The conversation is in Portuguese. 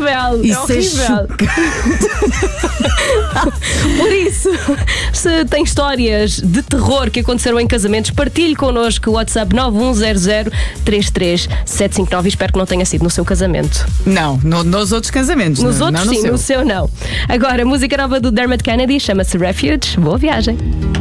horrível. Isso é horrível. Por isso, se tem histórias de terror que aconteceram em casamentos, partilhe connosco o WhatsApp 910033759 e espero que não tenha sido no seu casamento. Não, nos outros casamentos. Nos outros não sim, seu. no seu não. Agora, a música nova do Dermot Kennedy chama-se Refuge. Boa viagem.